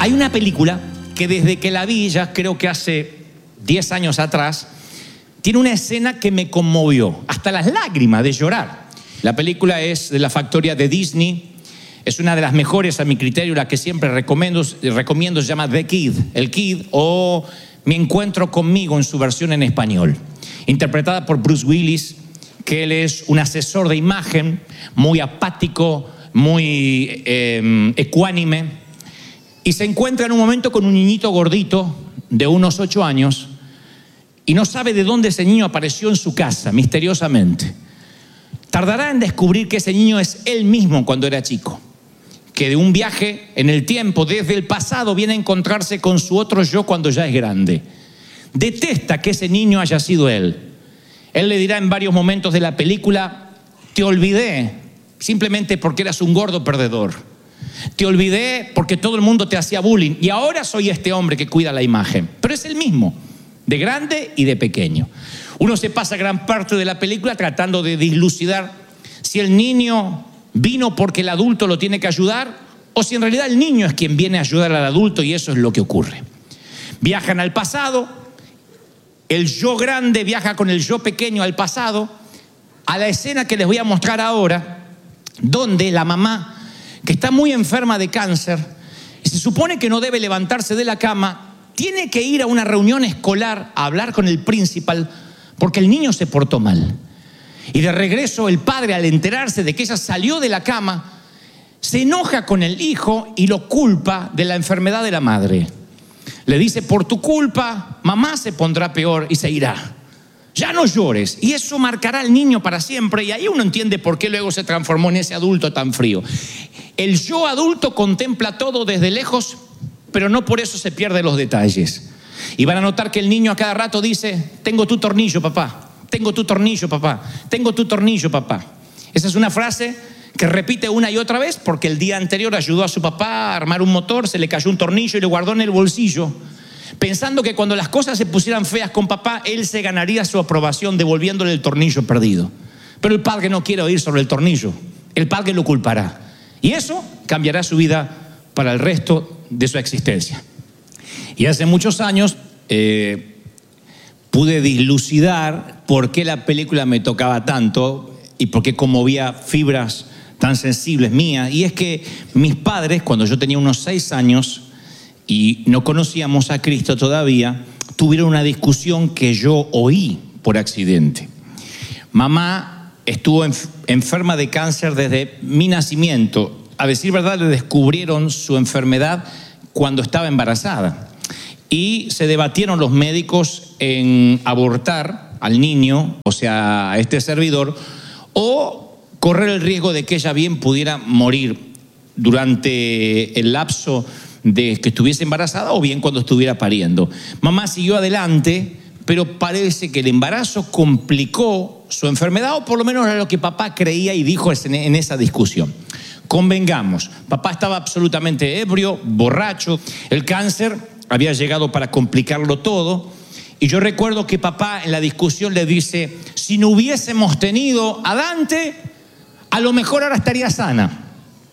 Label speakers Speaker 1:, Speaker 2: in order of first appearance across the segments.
Speaker 1: Hay una película que desde que la vi, ya creo que hace 10 años atrás, tiene una escena que me conmovió, hasta las lágrimas de llorar. La película es de la factoría de Disney, es una de las mejores a mi criterio, la que siempre recomiendo se llama The Kid, El Kid, o Mi encuentro conmigo en su versión en español, interpretada por Bruce Willis, que él es un asesor de imagen, muy apático, muy ecuánime, y se encuentra en un momento con un niñito gordito de unos 8 años y no sabe de dónde ese niño apareció en su casa, misteriosamente. Tardará en descubrir que ese niño es él mismo cuando era chico, que de un viaje en el tiempo, desde el pasado, viene a encontrarse con su otro yo cuando ya es grande. Detesta que ese niño haya sido él. Él le dirá en varios momentos de la película: te olvidé simplemente porque eras un gordo perdedor. Te olvidé porque todo el mundo te hacía bullying y ahora soy este hombre que cuida la imagen. Pero es el mismo, de grande y de pequeño. Uno se pasa gran parte de la película tratando de dilucidar si el niño vino porque el adulto lo tiene que ayudar o si en realidad el niño es quien viene a ayudar al adulto, y eso es lo que ocurre. Viajan al pasado, el yo grande viaja con el yo pequeño al pasado, a la escena que les voy a mostrar ahora, donde la mamá, que está muy enferma de cáncer y se supone que no debe levantarse de la cama, tiene que ir a una reunión escolar a hablar con el principal porque el niño se portó mal. Y de regreso el padre, al enterarse de que ella salió de la cama, se enoja con el hijo y lo culpa de la enfermedad de la madre. Le dice: por tu culpa mamá se pondrá peor y se irá. Ya no llores. Y eso marcará al niño para siempre. Y ahí uno entiende por qué luego se transformó en ese adulto tan frío. El yo adulto contempla todo desde lejos, pero no por eso se pierde los detalles. Y van a notar que el niño a cada rato dice: tengo tu tornillo, papá. Tengo tu tornillo, papá. Tengo tu tornillo, papá. Esa es una frase que repite una y otra vez porque el día anterior ayudó a su papá a armar un motor, se le cayó un tornillo y lo guardó en el bolsillo, pensando que cuando las cosas se pusieran feas con papá, él se ganaría su aprobación devolviéndole el tornillo perdido. Pero el padre no quiere oír sobre el tornillo. El padre lo culpará. Y eso cambiará su vida para el resto de su existencia. Y hace muchos años pude dilucidar por qué la película me tocaba tanto y por qué conmovía fibras tan sensibles mías. Y es que mis padres, cuando yo tenía unos 6 años y no conocíamos a Cristo todavía, tuvieron una discusión que yo oí por accidente. Mamá estuvo enferma de cáncer desde mi nacimiento. A decir verdad, le descubrieron su enfermedad cuando estaba embarazada. Y se debatieron los médicos en abortar al niño, o sea, a este servidor, o correr el riesgo de que ella bien pudiera morir durante el lapso de que estuviese embarazada o bien cuando estuviera pariendo. Mamá siguió adelante, pero parece que el embarazo complicó su enfermedad, o por lo menos era lo que papá creía y dijo en esa discusión. Convengamos, papá estaba absolutamente ebrio, borracho, el cáncer había llegado para complicarlo todo, y yo recuerdo que papá en la discusión le dice: si no hubiésemos tenido a Dante, a lo mejor ahora estaría sana.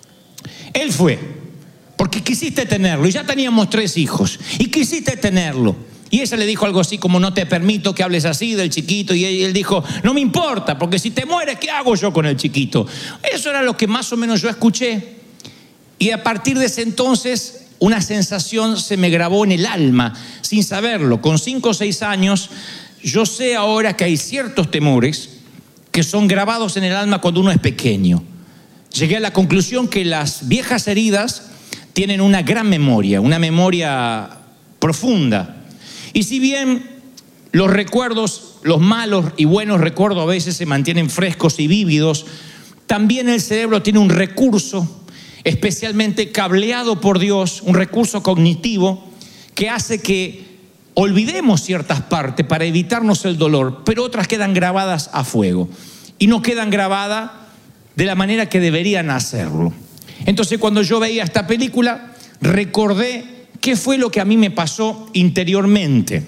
Speaker 1: Él fue, porque quisiste tenerlo, y ya teníamos 3 hijos, y quisiste tenerlo. Y ella le dijo algo así como: no te permito que hables así del chiquito. Y él dijo: no me importa, porque si te mueres, ¿qué hago yo con el chiquito? Eso era lo que más o menos yo escuché. Y a partir de ese entonces, una sensación se me grabó en el alma, sin saberlo. Con 5 o 6 años, yo sé ahora que hay ciertos temores que son grabados en el alma cuando uno es pequeño. Llegué a la conclusión que las viejas heridas tienen una gran memoria, una memoria profunda. Y si bien los recuerdos, los malos y buenos recuerdos a veces se mantienen frescos y vívidos, también el cerebro tiene un recurso especialmente cableado por Dios, un recurso cognitivo que hace que olvidemos ciertas partes para evitarnos el dolor, pero otras quedan grabadas a fuego y no quedan grabadas de la manera que deberían hacerlo. Entonces, cuando yo veía esta película, recordé qué fue lo que a mí me pasó interiormente.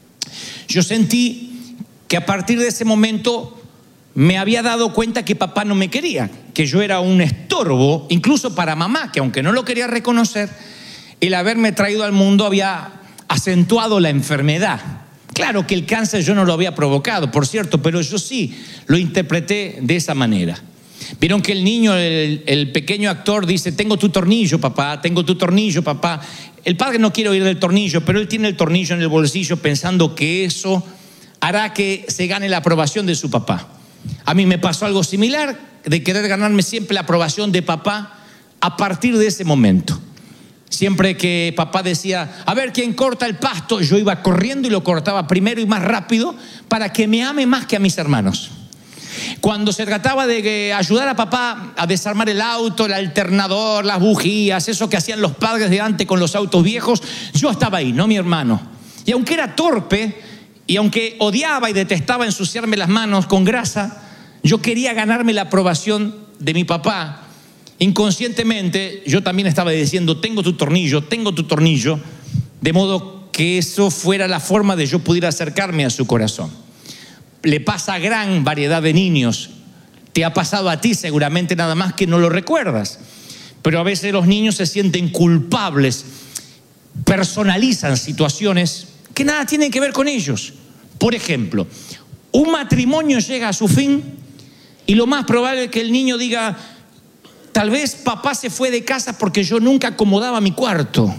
Speaker 1: Yo sentí que a partir de ese momento me había dado cuenta que papá no me quería, que yo era un estorbo, incluso para mamá, que aunque no lo quería reconocer, el haberme traído al mundo había acentuado la enfermedad. Claro que el cáncer yo no lo había provocado, por cierto, pero yo sí lo interpreté de esa manera. Vieron que el niño, el pequeño actor dice: tengo tu tornillo, papá, tengo tu tornillo, papá. El padre no quiere oír del tornillo, pero él tiene el tornillo en el bolsillo pensando que eso hará que se gane la aprobación de su papá. A mí me pasó algo similar, de querer ganarme siempre la aprobación de papá a partir de ese momento. Siempre que papá decía: a ver quién corta el pasto, yo iba corriendo y lo cortaba primero y más rápido para que me ame más que a mis hermanos. Cuando se trataba de ayudar a papá a desarmar el auto, el alternador, las bujías, eso que hacían los padres de antes con los autos viejos, yo estaba ahí, no mi hermano. Y aunque era torpe y aunque odiaba y detestaba ensuciarme las manos con grasa, yo quería ganarme la aprobación de mi papá. Inconscientemente yo también estaba diciendo: tengo tu tornillo, de modo que eso fuera la forma de yo pudiera acercarme a su corazón. Le pasa a gran variedad de niños. Te ha pasado a ti seguramente, nada más que no lo recuerdas. Pero a veces los niños se sienten culpables, personalizan situaciones que nada tienen que ver con ellos. Por ejemplo, un matrimonio llega a su fin y lo más probable es que el niño diga: tal vez papá se fue de casa porque yo nunca acomodaba mi cuarto.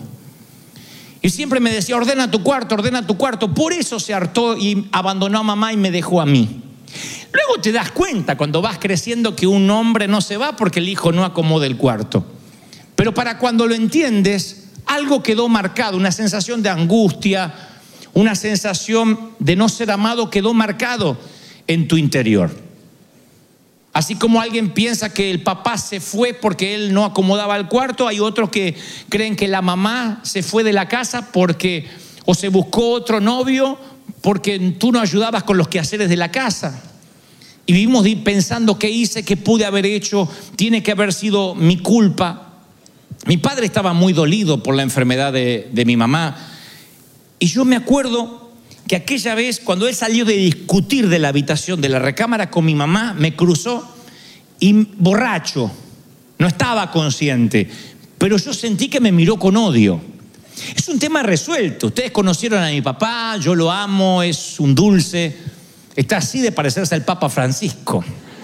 Speaker 1: Y siempre me decía: ordena tu cuarto. Por eso se hartó y abandonó a mamá y me dejó a mí. Luego te das cuenta cuando vas creciendo que un hombre no se va porque el hijo no acomoda el cuarto. Pero para cuando lo entiendes, algo quedó marcado, una sensación de angustia, una sensación de no ser amado quedó marcado en tu interior. Así como alguien piensa que el papá se fue porque él no acomodaba el cuarto, hay otros que creen que la mamá se fue de la casa porque o se buscó otro novio porque tú no ayudabas con los quehaceres de la casa. Y vivimos pensando: ¿qué hice? ¿Qué pude haber hecho? Tiene que haber sido mi culpa. Mi padre estaba muy dolido por la enfermedad de mi mamá. Y yo me acuerdo que aquella vez, cuando él salió de discutir de la habitación, de la recámara con mi mamá, me cruzó y borracho, no estaba consciente, pero yo sentí que me miró con odio. Es un tema resuelto. Ustedes conocieron a mi papá, yo lo amo, es un dulce, está así de parecerse al Papa Francisco.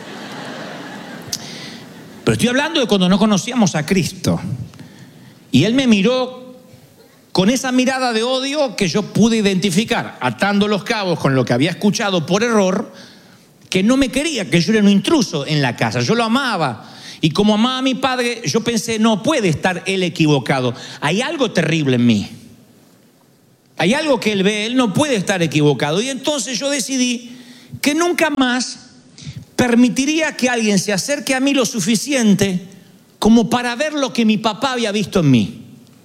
Speaker 1: Pero estoy hablando de cuando no conocíamos a Cristo. Y él me miró con esa mirada de odio que yo pude identificar, atando los cabos con lo que había escuchado por error, que no me quería, que yo era un intruso en la casa. Yo lo amaba. Y como amaba a mi padre, yo pensé: no puede estar él equivocado. Hay algo terrible en mí. Hay algo que él ve, él no puede estar equivocado. Y entonces yo decidí que nunca más permitiría que alguien se acerque a mí lo suficiente como para ver lo que mi papá había visto en mí.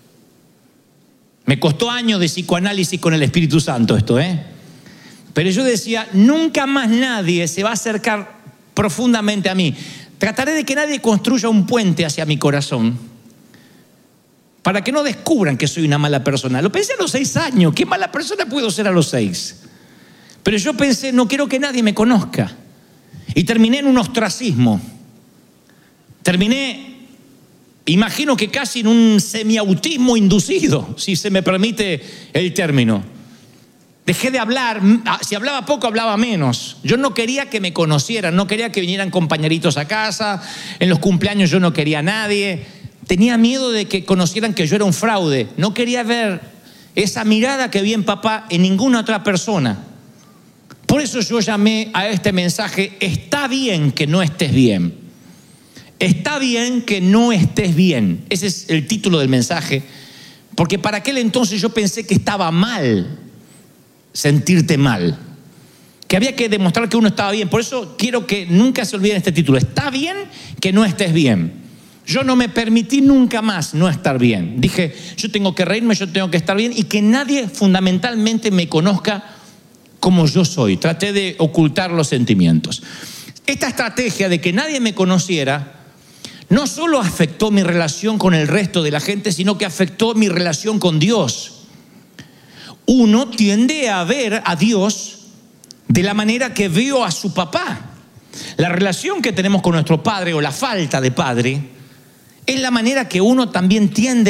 Speaker 1: Me costó años de psicoanálisis con el Espíritu Santo esto, Pero yo decía: nunca más nadie se va a acercar profundamente a mí. Trataré de que nadie construya un puente hacia mi corazón para que no descubran que soy una mala persona. Lo pensé a los 6 años. ¿Qué mala persona puedo ser a los 6? Pero yo pensé: no quiero que nadie me conozca. Y terminé en un ostracismo. Terminé, imagino que casi en un semiautismo inducido, si se me permite el término. Dejé de hablar. Si hablaba poco, hablaba menos. Yo no quería que me conocieran, no quería que vinieran compañeritos a casa. En los cumpleaños yo no quería a nadie. Tenía miedo de que conocieran que yo era un fraude. No quería ver esa mirada que vi en papá en ninguna otra persona. Por eso yo llamé a este mensaje: está bien que no estés bien. Está bien que no estés bien. Ese es el título del mensaje. Porque para aquel entonces yo pensé que estaba mal sentirte mal, que había que demostrar que uno estaba bien. Por eso quiero que nunca se olviden este título: está bien que no estés bien. Yo no me permití nunca más no estar bien. Dije: yo tengo que reírme, yo tengo que estar bien y que nadie fundamentalmente me conozca como yo soy. Traté de ocultar los sentimientos. Esta estrategia de que nadie me conociera no solo afectó mi relación con el resto de la gente, sino que afectó mi relación con Dios. Uno tiende a ver a Dios de la manera que vio a su papá. La relación que tenemos con nuestro padre, o la falta de padre, es la manera que uno también tiende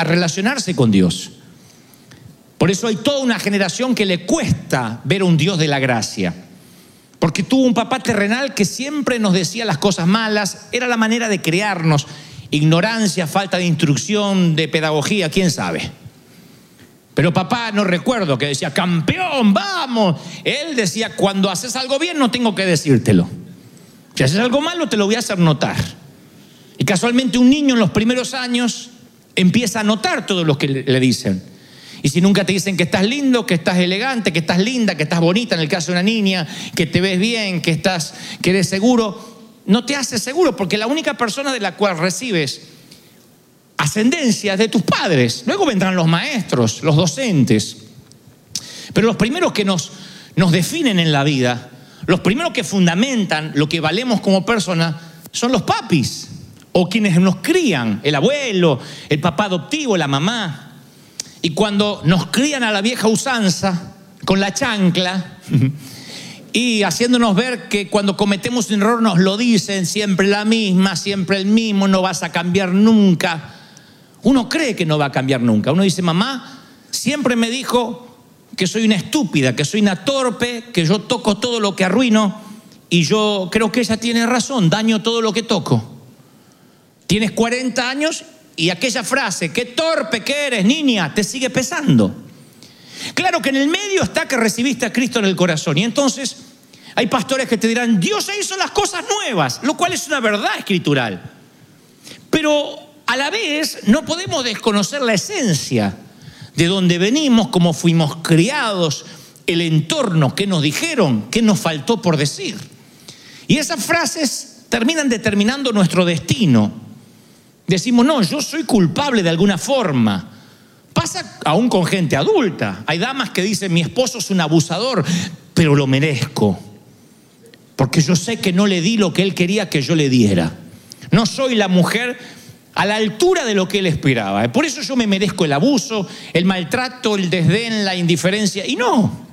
Speaker 1: a relacionarse con Dios. Por eso hay toda una generación que le cuesta ver a un Dios de la gracia. Porque tuvo un papá terrenal que siempre nos decía las cosas malas, era la manera de criarnos. Ignorancia, falta de instrucción, de pedagogía, quién sabe. Pero papá, no recuerdo que decía, campeón, vamos. Él decía, cuando haces algo bien no tengo que decírtelo. Si haces algo malo te lo voy a hacer notar. Y casualmente un niño en los primeros años empieza a notar todo lo que le dicen. Y si nunca te dicen que estás lindo, que estás elegante, que estás linda, que estás bonita, en el caso de una niña, que te ves bien, que eres seguro, no te haces seguro, porque la única persona de la cual recibes ascendencia es de tus padres. Luego vendrán los maestros, los docentes. Pero los primeros que nos definen en la vida, los primeros que fundamentan lo que valemos como persona, son los papis, o quienes nos crían, el abuelo, el papá adoptivo, la mamá. Y cuando nos crían a la vieja usanza, con la chancla, y haciéndonos ver que cuando cometemos un error nos lo dicen, siempre la misma, siempre el mismo, no vas a cambiar nunca. Uno cree que no va a cambiar nunca. Uno dice, mamá siempre me dijo que soy una estúpida, que soy una torpe, que yo toco todo lo que arruino, y yo creo que ella tiene razón, daño todo lo que toco. Tienes 40 años y aquella frase, qué torpe que eres, niña, te sigue pesando. Claro que en el medio está que recibiste a Cristo en el corazón. Y entonces hay pastores que te dirán, Dios hizo las cosas nuevas, lo cual es una verdad escritural. Pero a la vez no podemos desconocer la esencia de dónde venimos, cómo fuimos criados, el entorno, qué nos dijeron, qué nos faltó por decir. Y esas frases terminan determinando nuestro destino. Decimos, no, yo soy culpable de alguna forma. Pasa aún con gente adulta. Hay damas que dicen, mi esposo es un abusador, pero lo merezco, porque yo sé que no le di lo que él quería que yo le diera. No soy la mujer a la altura de lo que él esperaba. Por eso yo me merezco el abuso, el maltrato, el desdén, la indiferencia. Y no,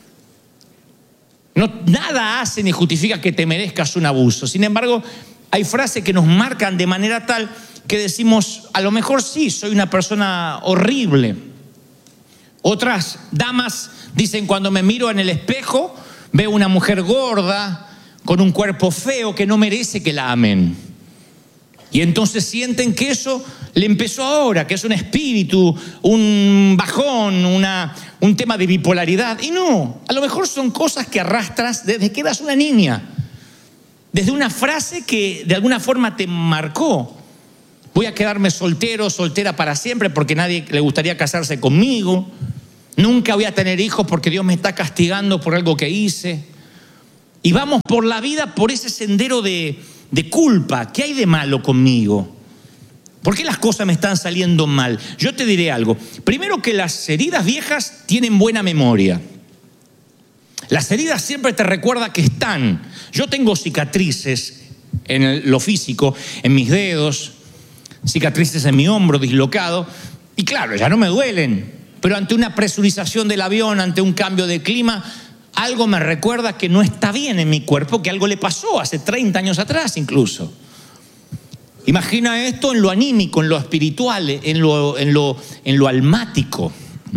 Speaker 1: nada hace ni justifica que te merezcas un abuso. Sin embargo, hay frases que nos marcan de manera tal que decimos, a lo mejor sí, soy una persona horrible. Otras damas dicen, cuando me miro en el espejo, veo una mujer gorda, con un cuerpo feo, que no merece que la amen. Y entonces sienten que eso le empezó ahora, que es un espíritu, un bajón, un tema de bipolaridad. Y no, a lo mejor son cosas que arrastras desde que eras una niña, desde una frase que de alguna forma te marcó. Voy a quedarme soltero, soltera para siempre porque nadie le gustaría casarse conmigo. Nunca voy a tener hijos porque Dios me está castigando por algo que hice. Y vamos por la vida por ese sendero de culpa. ¿Qué hay de malo conmigo? ¿Por qué las cosas me están saliendo mal? Yo te diré algo. Primero, que las heridas viejas tienen buena memoria. Las heridas siempre te recuerdan que están. Yo tengo cicatrices en lo físico, en mis dedos, cicatrices en mi hombro dislocado, y claro, ya no me duelen, pero ante una presurización del avión, ante un cambio de clima, algo me recuerda que no está bien en mi cuerpo, que algo le pasó hace 30 años atrás incluso. Imagina esto en lo anímico, en lo espiritual, en lo almático.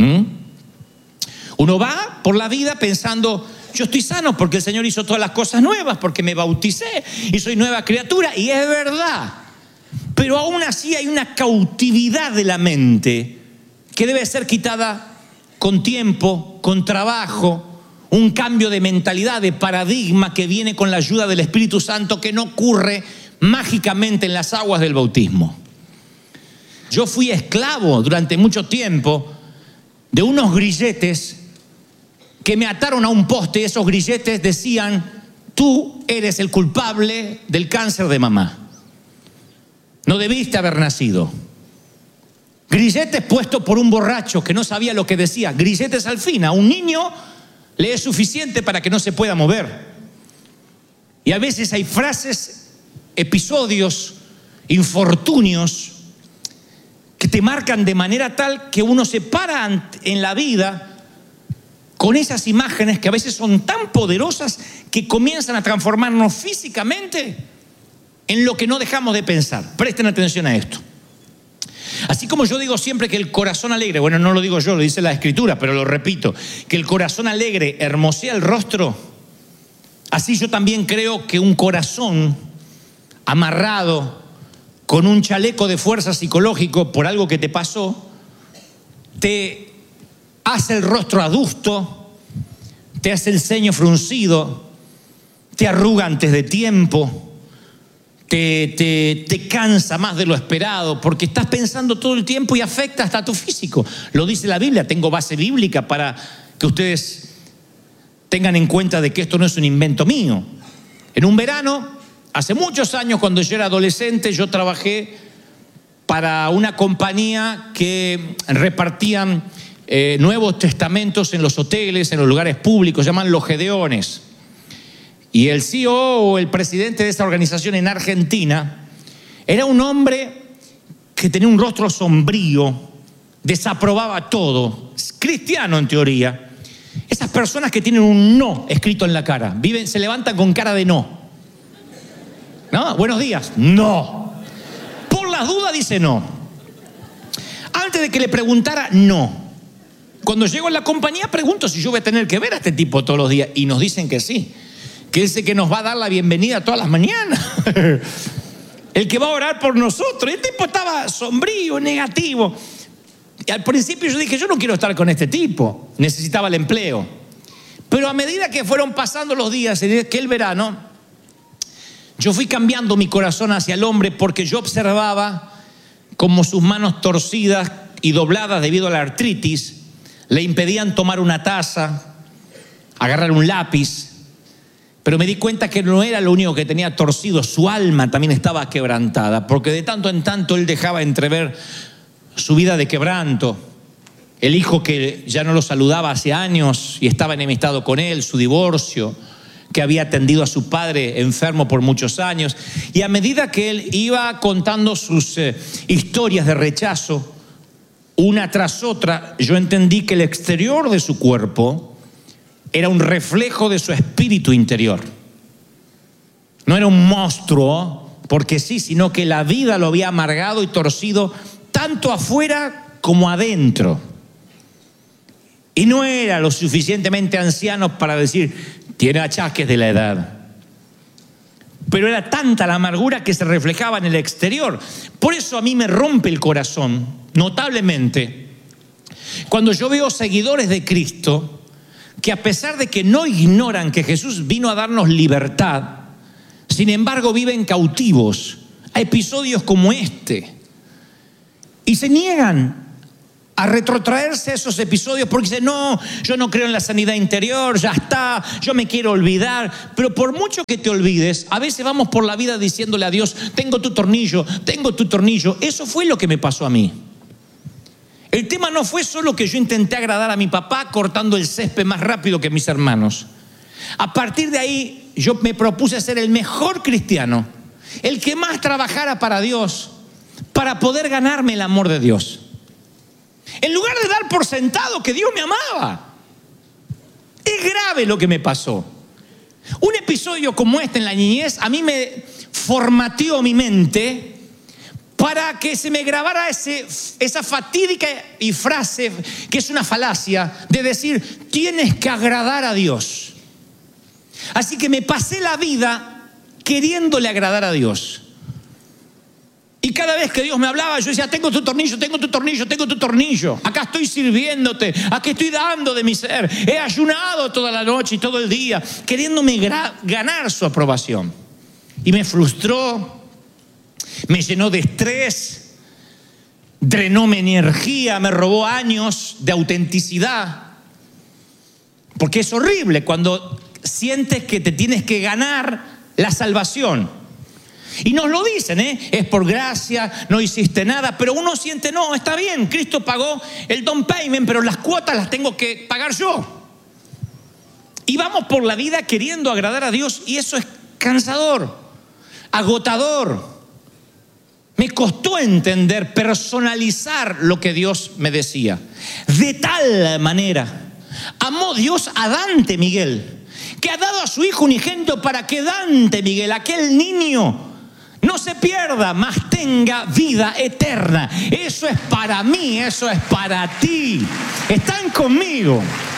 Speaker 1: Uno va por la vida pensando, yo estoy sano porque el Señor hizo todas las cosas nuevas, porque me bauticé y soy nueva criatura, y es verdad. Pero aún así hay una cautividad de la mente que debe ser quitada con tiempo, con trabajo, un cambio de mentalidad, de paradigma que viene con la ayuda del Espíritu Santo, que no ocurre mágicamente en las aguas del bautismo. Yo fui esclavo durante mucho tiempo de unos grilletes que me ataron a un poste, y esos grilletes decían, tú eres el culpable del cáncer de mamá. No debiste haber nacido. Grilletes puestos por un borracho que no sabía lo que decía. Grilletes al fin. A un niño le es suficiente para que no se pueda mover. Y a veces hay frases, episodios, infortunios que te marcan de manera tal que uno se para en la vida con esas imágenes que a veces son tan poderosas que comienzan a transformarnos físicamente en lo que no dejamos de pensar. Presten atención a esto. Así como yo digo siempre que el corazón alegre, bueno, no lo digo yo, lo dice la Escritura, pero lo repito, que el corazón alegre hermosea el rostro, así yo también creo que un corazón amarrado con un chaleco de fuerza psicológico por algo que te pasó, te hace el rostro adusto, te hace el ceño fruncido, te arruga antes de tiempo, te cansa más de lo esperado, porque estás pensando todo el tiempo y afecta hasta tu físico. Lo dice la Biblia, tengo base bíblica para que ustedes tengan en cuenta de que esto no es un invento mío. En un verano, hace muchos años, cuando yo era adolescente, yo trabajé para una compañía que repartían Nuevos Testamentos en los hoteles, en los lugares públicos, se llaman los Gedeones. Y el CEO o el presidente de esta organización en Argentina era un hombre que tenía un rostro sombrío, desaprobaba todo, cristiano en teoría. Esas personas que tienen un no escrito en la cara, se levantan con cara de no. ¿No? Buenos días, no. Por las dudas dice no. Antes de que le preguntara, no. Cuando llego a la compañía pregunto si yo voy a tener que ver a este tipo todos los días y nos dicen que sí. Que es el que nos va a dar la bienvenida todas las mañanas. El que va a orar por nosotros. El tipo estaba sombrío, negativo. Y al principio yo dije, yo no quiero estar con este tipo. Necesitaba el empleo. Pero a medida que fueron pasando los días en aquel verano, yo fui cambiando mi corazón hacia el hombre porque yo observaba como sus manos torcidas y dobladas debido a la artritis le impedían tomar una taza, agarrar un lápiz. Pero me di cuenta que no era lo único que tenía torcido, su alma también estaba quebrantada, porque de tanto en tanto él dejaba entrever su vida de quebranto. El hijo que ya no lo saludaba hace años y estaba enemistado con él, su divorcio, que había atendido a su padre enfermo por muchos años. Y a medida que él iba contando sus historias de rechazo, una tras otra, yo entendí que el exterior de su cuerpo era un reflejo de su espíritu interior. No era un monstruo, porque sí, sino que la vida lo había amargado y torcido tanto afuera como adentro. Y no era lo suficientemente anciano para decir, tiene achaques de la edad. Pero era tanta la amargura que se reflejaba en el exterior. Por eso a mí me rompe el corazón, notablemente, cuando yo veo seguidores de Cristo que a pesar de que no ignoran que Jesús vino a darnos libertad, sin embargo viven cautivos a episodios como este. Y se niegan a retrotraerse a esos episodios porque dicen, no, yo no creo en la sanidad interior, ya está, yo me quiero olvidar. Pero por mucho que te olvides, a veces vamos por la vida diciéndole a Dios, tengo tu tornillo, tengo tu tornillo. Eso fue lo que me pasó a mí. El tema no fue solo que yo intenté agradar a mi papá cortando el césped más rápido que mis hermanos. A partir de ahí yo me propuse ser el mejor cristiano, el que más trabajara para Dios, para poder ganarme el amor de Dios. En lugar de dar por sentado que Dios me amaba. Es grave lo que me pasó. Un episodio como este en la niñez a mí me formateó mi mente para que se me grabara esa fatídica y frase que es una falacia de decir, tienes que agradar a Dios. Así que me pasé la vida queriéndole agradar a Dios. Y cada vez que Dios me hablaba, yo decía, tengo tu tornillo, tengo tu tornillo, tengo tu tornillo. Acá estoy sirviéndote, aquí estoy dando de mi ser. He ayunado toda la noche y todo el día, queriéndome ganar su aprobación. Y me frustró, me llenó de estrés, drenó mi energía, me robó años de autenticidad. Porque es horrible cuando sientes que te tienes que ganar la salvación. Y nos lo dicen, es por gracia, no hiciste nada, pero uno siente, no, está bien, Cristo pagó el down payment, pero las cuotas las tengo que pagar yo. Y vamos por la vida queriendo agradar a Dios y eso es cansador, agotador. Me costó entender, personalizar lo que Dios me decía. De tal manera, amó Dios a Dante Miguel, que ha dado a su hijo unigénito para que Dante Miguel, aquel niño no se pierda, mas tenga vida eterna. Eso es para mí, eso es para ti. ¿Están conmigo?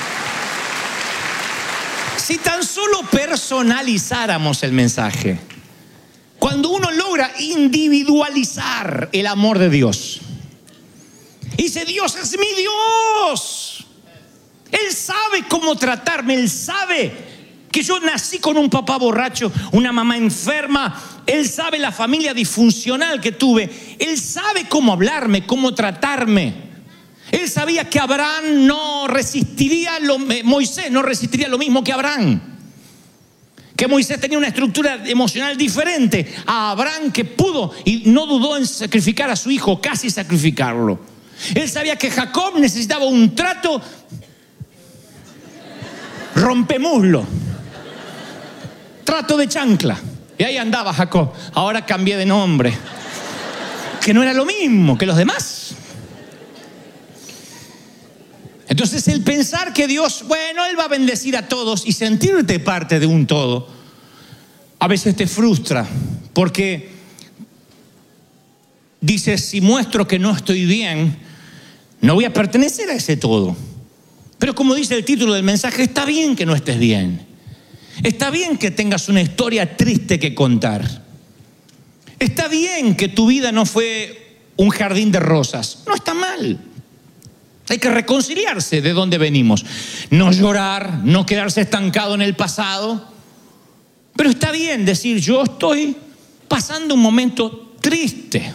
Speaker 1: Si tan solo personalizáramos el mensaje, cuando uno logra individualizar el amor de Dios, y dice: Dios es mi Dios, Él sabe cómo tratarme, Él sabe que yo nací con un papá borracho, una mamá enferma, Él sabe la familia disfuncional que tuve, Él sabe cómo hablarme, cómo tratarme. Él sabía que Abraham no resistiría, Moisés no resistiría lo mismo que Abraham. Que Moisés tenía una estructura emocional diferente a Abraham, que pudo y no dudó en sacrificar a su hijo, casi sacrificarlo. Él sabía que Jacob necesitaba un trato rompemuslo, trato de chancla. Y ahí andaba Jacob. Ahora cambié de nombre, que no era lo mismo que los demás. Entonces el pensar que Dios, bueno, Él va a bendecir a todos y sentirte parte de un todo, a veces te frustra, porque dices: si muestro que no estoy bien, no voy a pertenecer a ese todo. Pero como dice el título del mensaje, está bien que no estés bien. Está bien que tengas una historia triste que contar. Está bien que tu vida no fue un jardín de rosas. No está mal. Hay que reconciliarse de dónde venimos. No llorar, no quedarse estancado en el pasado. Pero está bien decir: yo estoy pasando un momento triste.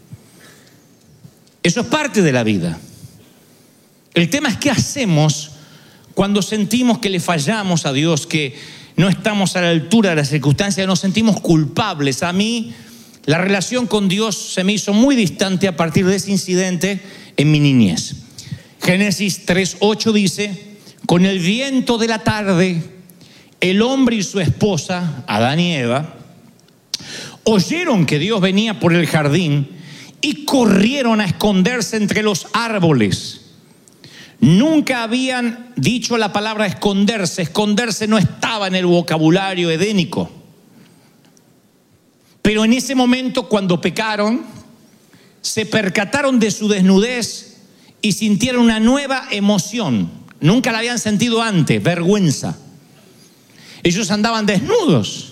Speaker 1: Eso es parte de la vida. El tema es qué hacemos cuando sentimos que le fallamos a Dios, que no estamos a la altura de las circunstancias, nos sentimos culpables. A mí la relación con Dios se me hizo muy distante a partir de ese incidente en mi niñez. Génesis 3:8 dice: con el viento de la tarde, el hombre y su esposa, Adán y Eva, oyeron que Dios venía por el jardín y corrieron a esconderse entre los árboles. Nunca habían dicho la palabra esconderse. Esconderse no estaba en el vocabulario edénico. Pero en ese momento, cuando pecaron, se percataron de su desnudez y sintieron una nueva emoción. Nunca la habían sentido antes: vergüenza. Ellos andaban desnudos,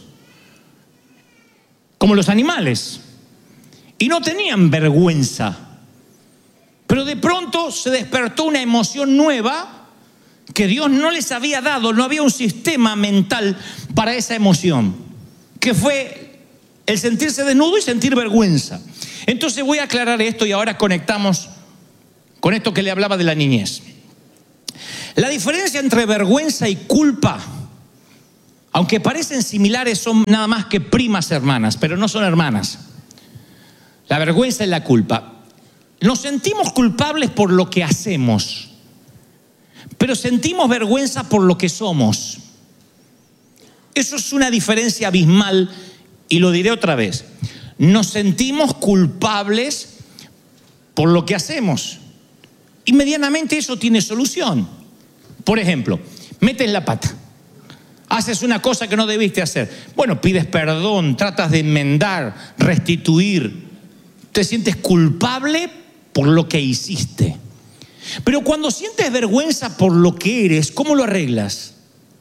Speaker 1: como los animales, y no tenían vergüenza. Pero de pronto se despertó una emoción nueva que Dios no les había dado. No había un sistema mental para esa emoción, que fue el sentirse desnudo y sentir vergüenza. Entonces voy a aclarar esto y ahora conectamos con esto que le hablaba de la niñez. La diferencia entre vergüenza y culpa, aunque parecen similares, son nada más que primas hermanas, pero no son hermanas. La vergüenza y la culpa. Nos sentimos culpables por lo que hacemos, pero sentimos vergüenza por lo que somos. Eso es una diferencia abismal, y lo diré otra vez. Nos sentimos culpables por lo que hacemos, y medianamente eso tiene solución. Por ejemplo, metes la pata, haces una cosa que no debiste hacer. Bueno, pides perdón, tratas de enmendar, restituir. Te sientes culpable por lo que hiciste. Pero cuando sientes vergüenza por lo que eres, ¿cómo lo arreglas?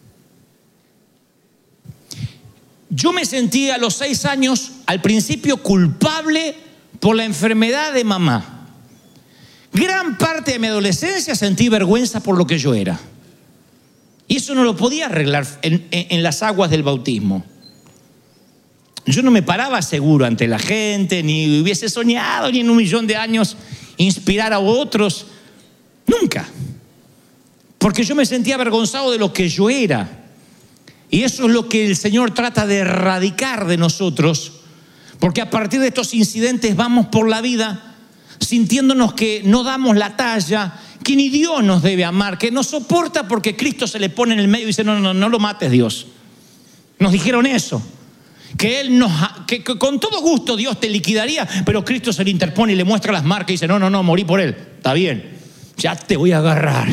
Speaker 1: Yo me sentí a los 6 años, al principio, culpable por la enfermedad de mamá. Gran parte de mi adolescencia sentí vergüenza por lo que yo era. Y eso no lo podía arreglar en las aguas del bautismo. Yo no me paraba seguro ante la gente, ni hubiese soñado, ni en 1.000.000 de años, inspirar a otros. Nunca. Porque yo me sentía avergonzado de lo que yo era. Y eso es lo que el Señor trata de erradicar de nosotros. Porque a partir de estos incidentes vamos por la vida sintiéndonos que no damos la talla, que ni Dios nos debe amar, que nos soporta porque Cristo se le pone en el medio y dice: no lo mates, Dios. Nos dijeron eso. Que con todo gusto Dios te liquidaría, pero Cristo se le interpone y le muestra las marcas y dice: no, morí por él. Está bien, ya te voy a agarrar.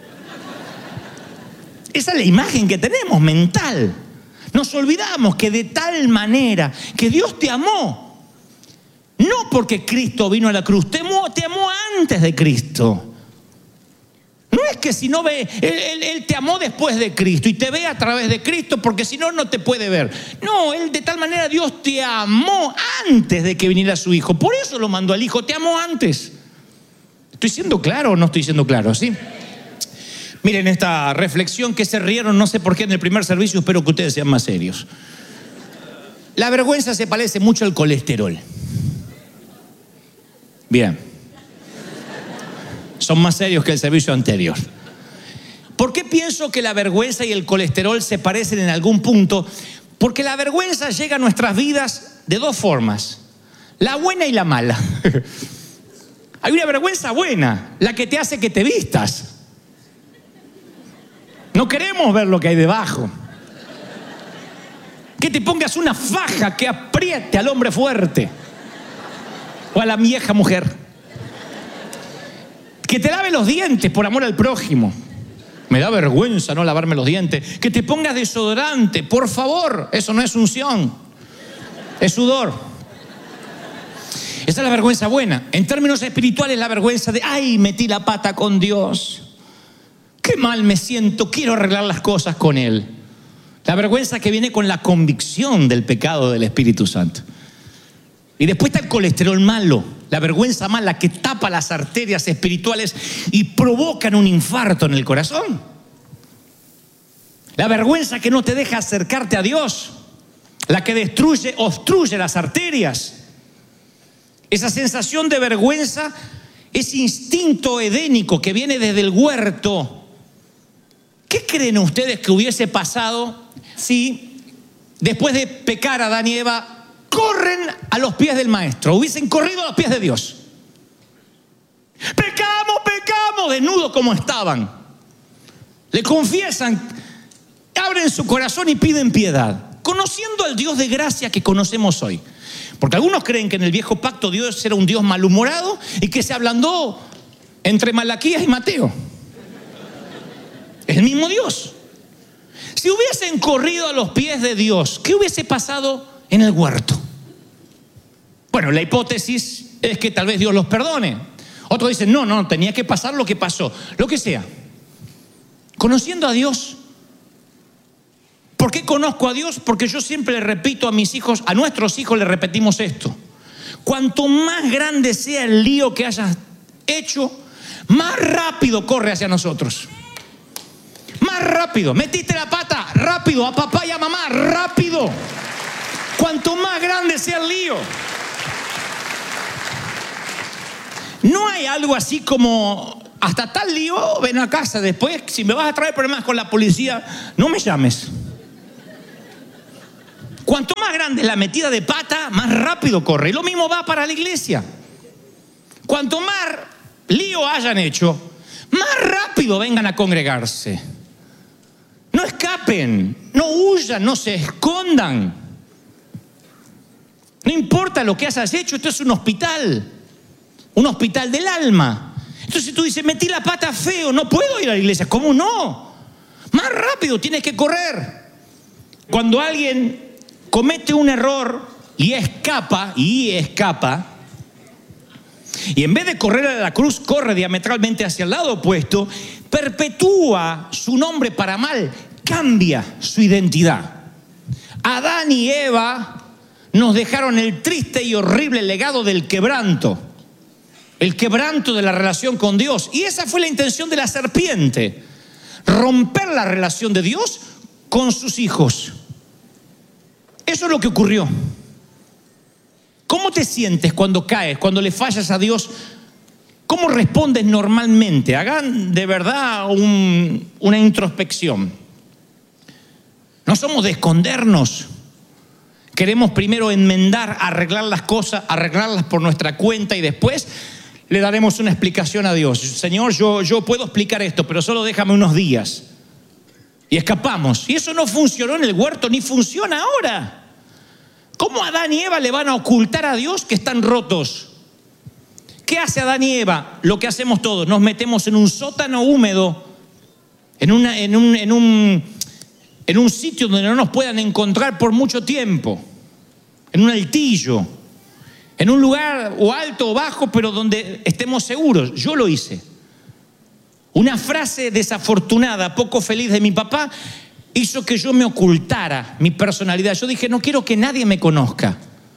Speaker 1: Esa es la imagen que tenemos mental. Nos olvidamos que de tal manera que Dios te amó, No porque Cristo vino a la cruz, te amó antes de Cristo. No es que si no ve, él te amó después de Cristo y te ve a través de Cristo, porque si no, no te puede ver. No, Él de tal manera, Dios te amó antes de que viniera su Hijo. Por eso lo mandó al Hijo, te amó antes. ¿Estoy siendo claro o no estoy siendo claro? ¿Sí? Miren esta reflexión que se rieron, no sé por qué en el primer servicio, espero que ustedes sean más serios. La vergüenza se parece mucho al colesterol. Bien. Son más serios que el servicio anterior. ¿Por qué pienso que la vergüenza y el colesterol se parecen en algún punto? Porque la vergüenza llega a nuestras vidas de dos formas: la buena y la mala. Hay una vergüenza buena, la que te hace que te vistas. No queremos ver lo que hay debajo. Que te pongas una faja que apriete al hombre fuerte o a la vieja mujer. Que te lave los dientes por amor al prójimo. Me da vergüenza no lavarme los dientes. Que te pongas desodorante, por favor. Eso no es unción, es sudor. Esa es la vergüenza buena. En términos espirituales, la vergüenza de, ay, metí la pata con Dios. Qué mal me siento, quiero arreglar las cosas con Él. La vergüenza que viene con la convicción del pecado del Espíritu Santo. Y después está el colesterol malo, la vergüenza mala que tapa las arterias espirituales y provocan un infarto en el corazón. La vergüenza que no te deja acercarte a Dios, la que obstruye las arterias. Esa sensación de vergüenza, ese instinto edénico que viene desde el huerto. ¿Qué creen ustedes que hubiese pasado si después de pecar Adán y Eva corren a los pies del maestro? Hubiesen corrido a los pies de Dios. Pecamos, desnudos como estaban. Le confiesan, abren su corazón y piden piedad, conociendo al Dios de gracia que conocemos hoy. Porque algunos creen que en el viejo pacto Dios era un Dios malhumorado y que se ablandó entre Malaquías y Mateo. Es el mismo Dios. Si hubiesen corrido a los pies de Dios, ¿qué hubiese pasado en el huerto? Bueno, la hipótesis es que tal vez Dios los perdone. Otros dicen, no, tenía que pasar lo que pasó. Lo que sea. Conociendo a Dios. ¿Por qué conozco a Dios? Porque yo siempre le repito a mis hijos, a nuestros hijos le repetimos esto. Cuanto más grande sea el lío que hayas hecho, más rápido corre hacia nosotros. Más rápido. Metiste la pata, rápido. A papá y a mamá, rápido. Cuanto más grande sea el lío. No hay algo así como, hasta tal lío, ven a casa. Después, si me vas a traer problemas con la policía, no me llames. Cuanto más grande es la metida de pata, más rápido corre. Y lo mismo va para la iglesia. Cuanto más lío hayan hecho, más rápido vengan a congregarse. No escapen, no huyan, no se escondan. No importa lo que hayas hecho, esto es un hospital del alma. Entonces tú dices, metí la pata feo, no puedo ir a la iglesia. ¿Cómo no? Más rápido tienes que correr. Cuando alguien comete un error y escapa, y en vez de correr a la cruz, corre diametralmente hacia el lado opuesto, perpetúa su nombre para mal, cambia su identidad. Adán y Eva nos dejaron el triste y horrible legado del quebranto. El quebranto de la relación con Dios. Y esa fue la intención de la serpiente. Romper la relación de Dios con sus hijos. Eso es lo que ocurrió. ¿Cómo te sientes cuando caes, cuando le fallas a Dios? ¿Cómo respondes normalmente? Hagan de verdad una introspección. No somos de escondernos. Queremos primero enmendar, arreglar las cosas, arreglarlas por nuestra cuenta y después le daremos una explicación a Dios. Señor, yo puedo explicar esto, pero solo déjame unos días. Y escapamos. Y eso no funcionó en el huerto, ni funciona ahora. ¿Cómo Adán y Eva le van a ocultar a Dios que están rotos? ¿Qué hace Adán y Eva? Lo que hacemos todos. Nos metemos en un sótano húmedo, en un sitio donde no nos puedan encontrar por mucho tiempo, en un altillo. En un lugar o alto o bajo, pero donde estemos seguros. Yo lo hice. Una frase desafortunada, poco feliz de mi papá, hizo que yo me ocultara mi personalidad. Yo dije, no quiero que nadie me conozca.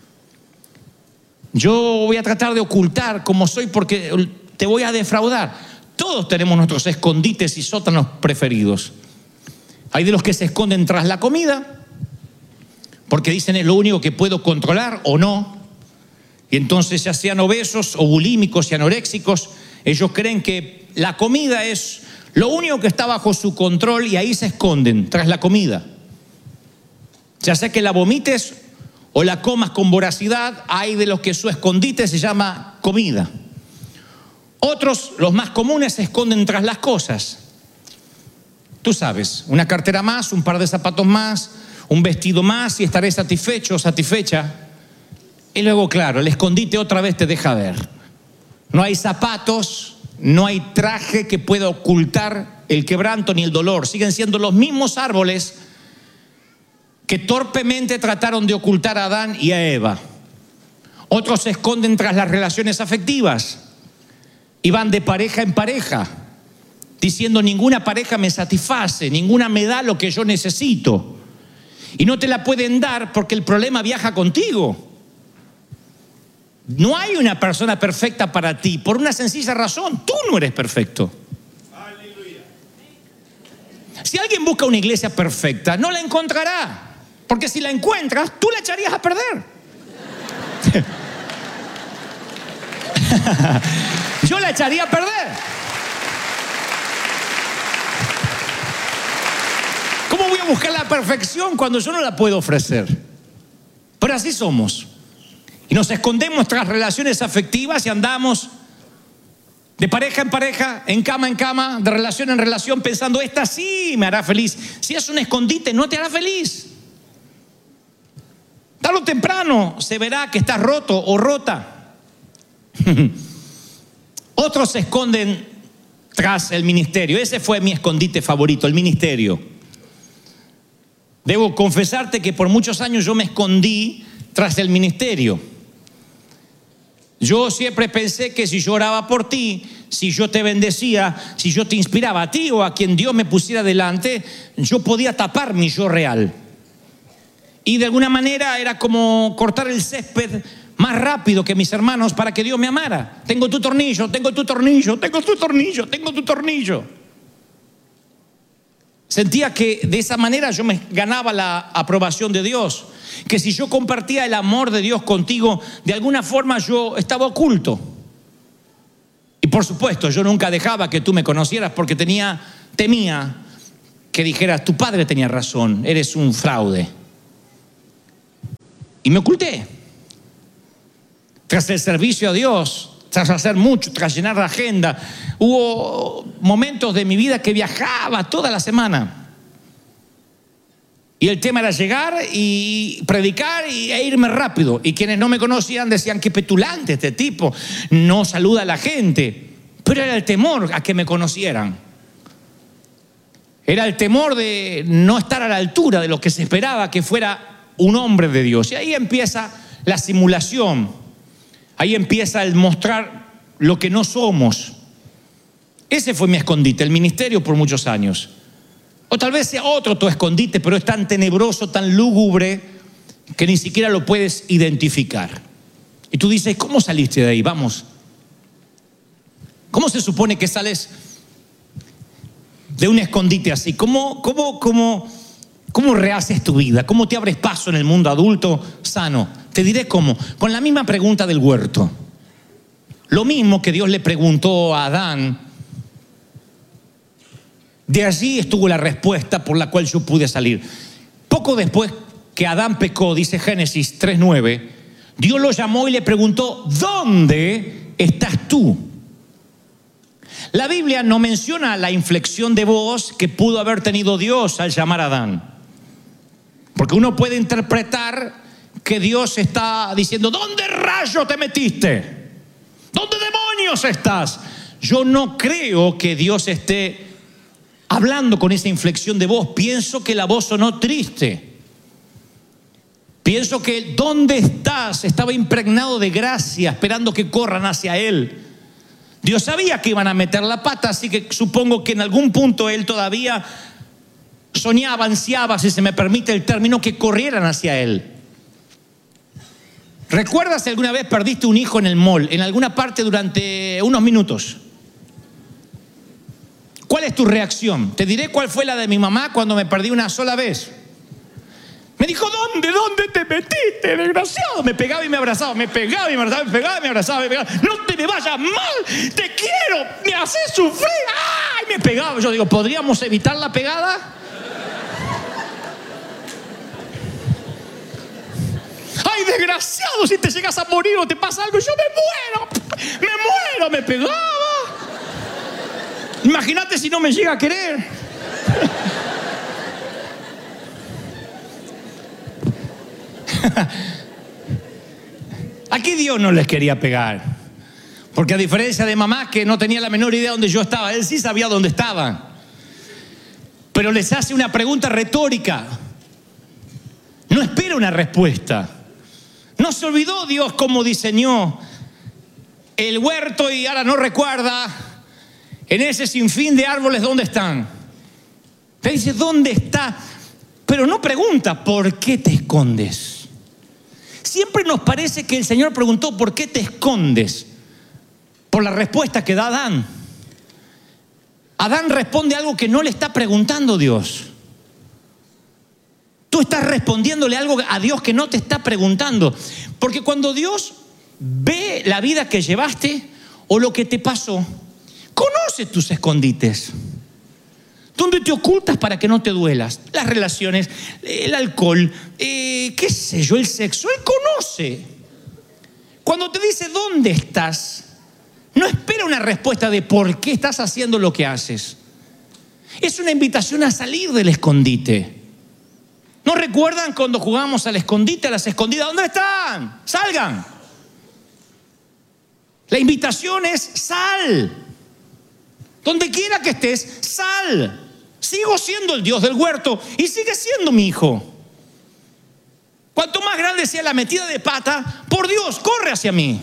Speaker 1: Yo voy a tratar de ocultar cómo soy porque te voy a defraudar. Todos tenemos nuestros escondites y sótanos preferidos. Hay de los que se esconden tras la comida, porque dicen es lo único que puedo controlar o no. Y entonces, ya sean obesos o bulímicos y anoréxicos, ellos creen que la comida es lo único que está bajo su control y ahí se esconden tras la comida. Ya sea que la vomites o la comas con voracidad, hay de los que su escondite se llama comida. Otros, los más comunes, se esconden tras las cosas. Tú sabes, una cartera más, un par de zapatos más, un vestido más y estaré satisfecho o satisfecha. Y luego, claro, el escondite otra vez te deja ver. No hay zapatos, no hay traje que pueda ocultar el quebranto ni el dolor. Siguen siendo los mismos árboles que torpemente trataron de ocultar a Adán y a Eva. Otros se esconden tras las relaciones afectivas y van de pareja en pareja, diciendo ninguna pareja me satisface, ninguna me da lo que yo necesito. Y no te la pueden dar porque el problema viaja contigo. No hay una persona perfecta para ti, por una sencilla razón: tú no eres perfecto. Aleluya. Si alguien busca una iglesia perfecta, no la encontrará, porque si la encuentras, tú la echarías a perder. Yo la echaría a perder. ¿Cómo voy a buscar la perfección cuando yo no la puedo ofrecer? Pero así somos. Y nos escondemos tras relaciones afectivas y andamos de pareja en pareja, en cama, de relación en relación, pensando, esta sí me hará feliz. Si es un escondite, no te hará feliz. Tarde o temprano se verá que estás roto o rota. Otros se esconden tras el ministerio. Ese fue mi escondite favorito, el ministerio. Debo confesarte que por muchos años yo me escondí tras el ministerio. Yo siempre pensé que si yo oraba por ti, si yo te bendecía, si yo te inspiraba a ti o a quien Dios me pusiera delante, yo podía tapar mi yo real. Y de alguna manera era como cortar el césped más rápido que mis hermanos para que Dios me amara. Tengo tu tornillo, tengo tu tornillo, tengo tu tornillo, tengo tu tornillo. Sentía que de esa manera yo me ganaba la aprobación de Dios. Que si yo compartía el amor de Dios contigo, de alguna forma yo estaba oculto. Y por supuesto, yo nunca dejaba que tú me conocieras porque temía que dijeras, tu padre tenía razón, eres un fraude. Y me oculté. Tras el servicio a Dios, tras hacer mucho, tras llenar la agenda, hubo momentos de mi vida que viajaba toda la semana. Y el tema era llegar y predicar e irme rápido. Y quienes no me conocían decían, qué petulante este tipo, no saluda a la gente. Pero era el temor a que me conocieran. Era el temor de no estar a la altura de lo que se esperaba que fuera un hombre de Dios. Y ahí empieza la simulación. Ahí empieza el mostrar lo que no somos. Ese fue mi escondite, el ministerio por muchos años. O tal vez sea otro tu escondite, pero es tan tenebroso, tan lúgubre, que ni siquiera lo puedes identificar. Y tú dices, ¿cómo saliste de ahí? Vamos. ¿Cómo se supone que sales de un escondite así? ¿Cómo rehaces tu vida? ¿Cómo te abres paso en el mundo adulto sano? Te diré cómo. Con la misma pregunta del huerto. Lo mismo que Dios le preguntó a Adán. De allí estuvo la respuesta por la cual yo pude salir. Poco después que Adán pecó, dice Génesis 3:9, Dios lo llamó y le preguntó, ¿dónde estás tú? La Biblia no menciona la inflexión de voz que pudo haber tenido Dios al llamar a Adán. Porque uno puede interpretar que Dios está diciendo, ¿dónde rayo te metiste? ¿Dónde demonios estás? Yo no creo que Dios esté hablando con esa inflexión de voz. Pienso que la voz sonó triste. Pienso que ¿dónde estás? Estaba impregnado de gracia, esperando que corran hacia Él. Dios sabía que iban a meter la pata, así que supongo que en algún punto Él todavía soñaba, ansiaba, si se me permite el término, que corrieran hacia Él. ¿Recuerdas si alguna vez perdiste un hijo en el mall, en alguna parte durante unos minutos? ¿Cuál es tu reacción? Te diré cuál fue la de mi mamá cuando me perdí una sola vez. Me dijo, ¿dónde te metiste, desgraciado? Me pegaba y me abrazaba, me pegaba y me abrazaba, me pegaba y me abrazaba, me pegaba. No te me vayas mal, te quiero, me haces sufrir. ¡Ay! Me pegaba. Yo digo, ¿podríamos evitar la pegada? ¡Ay, desgraciado! Si te llegas a morir o te pasa algo, yo me muero, me pegaba. Imagínate si no me llega a querer. Aquí Dios no les quería pegar, porque a diferencia de mamá que no tenía la menor idea dónde yo estaba, Él sí sabía dónde estaba. Pero les hace una pregunta retórica. No espera una respuesta. No se olvidó Dios cómo diseñó el huerto y ahora no recuerda en ese sinfín de árboles dónde están. Te dice, ¿dónde está? Pero no pregunta, ¿por qué te escondes? Siempre nos parece que el Señor preguntó, ¿por qué te escondes? Por la respuesta que da Adán. Adán responde algo que no le está preguntando Dios. Tú estás respondiéndole algo a Dios que no te está preguntando. Porque cuando Dios ve la vida que llevaste o lo que te pasó, conoce tus escondites. ¿Dónde te ocultas para que no te duelas? Las relaciones, el alcohol, qué sé yo, el sexo. Él conoce. Cuando te dice ¿dónde estás?, no espera una respuesta de por qué estás haciendo lo que haces. Es una invitación a salir del escondite. ¿No recuerdan cuando jugábamos al escondite, a las escondidas? ¿Dónde están? ¡Salgan! La invitación es sal. Donde quiera que estés, sal. Sigo siendo el Dios del huerto y sigue siendo mi hijo. Cuanto más grande sea la metida de pata, por Dios, corre hacia mí.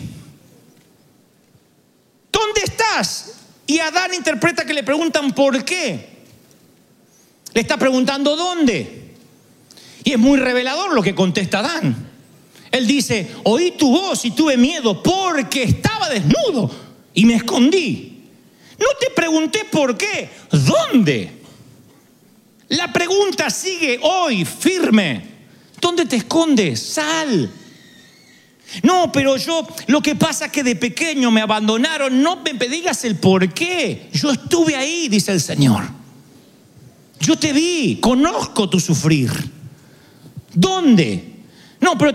Speaker 1: ¿Dónde estás? Y Adán interpreta que le preguntan ¿por qué? Le está preguntando ¿dónde? Y es muy revelador lo que contesta Adán. Él dice, oí tu voz y tuve miedo porque estaba desnudo y me escondí. No te pregunté por qué, ¿dónde? La pregunta sigue hoy firme. ¿Dónde te escondes? Sal. No, pero yo, lo que pasa es que de pequeño me abandonaron. No me digas el por qué. Yo estuve ahí, dice el Señor. Yo te vi, conozco tu sufrir. ¿Dónde? No, pero